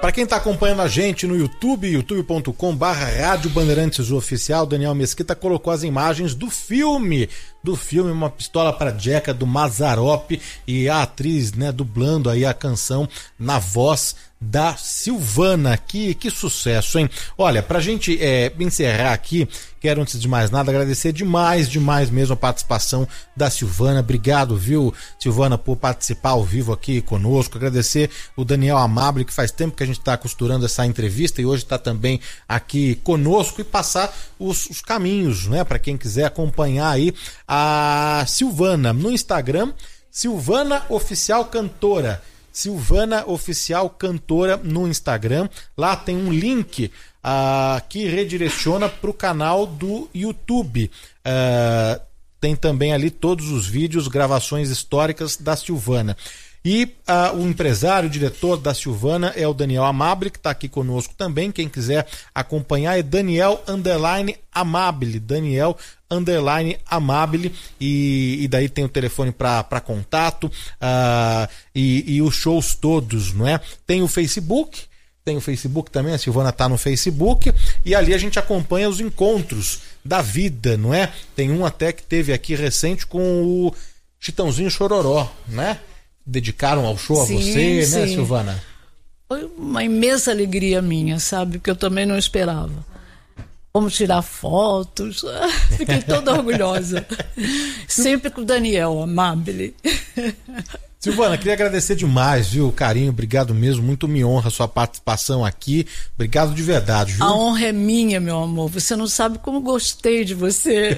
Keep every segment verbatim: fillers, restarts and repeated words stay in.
Para quem está acompanhando a gente no YouTube, youtube ponto com barra Rádio Bandeirantes Oficial, Daniel Mesquita colocou as imagens do filme, do filme Uma Pistola pra Jeca, do Mazzaropi, e a atriz, né, dublando aí a canção na voz da Silvana. Que, que sucesso, hein? Olha, pra gente é, encerrar aqui, quero, antes de mais nada, agradecer demais, demais mesmo a participação da Silvana. Obrigado, viu, Silvana, por participar ao vivo aqui conosco. Agradecer o Daniel Amabile, que faz tempo que a gente está costurando essa entrevista e hoje está também aqui conosco, e passar os, os caminhos, né, para quem quiser acompanhar aí a Silvana no Instagram, Silvana Oficial Cantora. Silvana Oficial Cantora no Instagram. Lá tem um link uh, que redireciona para o canal do YouTube. Uh, tem também ali todos os vídeos, gravações históricas da Silvana. E uh, o empresário, o diretor da Silvana é o Daniel Amabile, que está aqui conosco também. Quem quiser acompanhar é Daniel Underline Amabile, Daniel Underline Amabile, e, e daí tem o telefone para contato, uh, e, e os shows todos, não é? Tem o Facebook, tem o Facebook também, a Silvana está no Facebook, e ali a gente acompanha os encontros da vida, não é? Tem um até que teve aqui recente com o Chitãozinho Chororó, né? Dedicaram ao show, sim, a você, sim, né, Silvana? Foi uma imensa alegria minha, sabe? Que eu também não esperava. Vamos tirar fotos. Fiquei toda orgulhosa. Sempre com o Daniel Amabile. Silvana, queria agradecer demais, viu, o carinho, obrigado mesmo, muito me honra a sua participação aqui, obrigado de verdade, viu? A honra é minha, meu amor, você não sabe como gostei de você.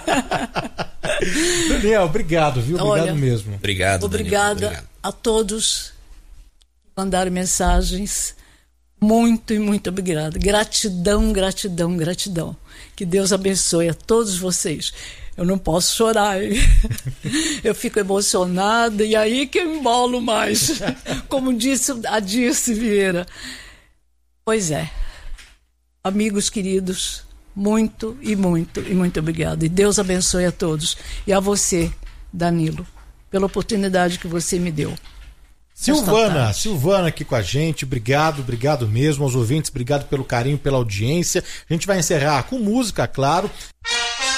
Daniel, obrigado, viu, obrigado. Olha, mesmo. Obrigado, Obrigada, Daniel, obrigado a todos que mandaram mensagens, muito e muito obrigada, gratidão, gratidão, gratidão, que Deus abençoe a todos vocês. Eu não posso chorar, hein? Eu fico emocionada e aí que eu embolo mais. Como disse a Dirce Vieira. Pois é. Amigos queridos, muito e muito e muito obrigada. E Deus abençoe a todos. E a você, Danilo, pela oportunidade que você me deu. Silvana, Silvana aqui com a gente, obrigado, obrigado mesmo aos ouvintes, obrigado pelo carinho, pela audiência. A gente vai encerrar com música, claro.